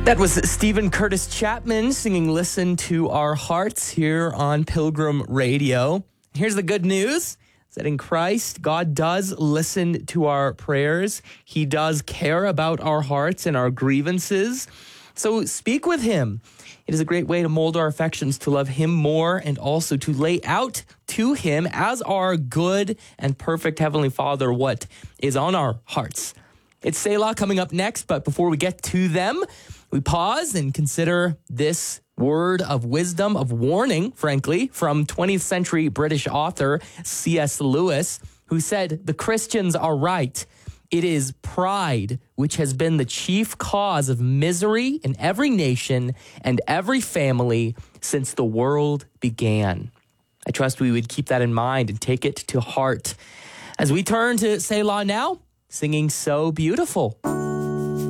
That was Stephen Curtis Chapman singing Listen to Our Hearts here on Pilgrim Radio. Here's the good news, is that in Christ, God does listen to our prayers. He does care about our hearts and our grievances. So speak with him. It is a great way to mold our affections to love him more and also to lay out to him as our good and perfect Heavenly Father what is on our hearts. It's Selah coming up next, but before we get to them, we pause and consider this word of wisdom, of warning, frankly, from 20th century British author C.S. Lewis, who said, "The Christians are right. It is pride which has been the chief cause of misery in every nation and every family since the world began." I trust we would keep that in mind and take it to heart. As we turn to Selah now, singing So Beautiful.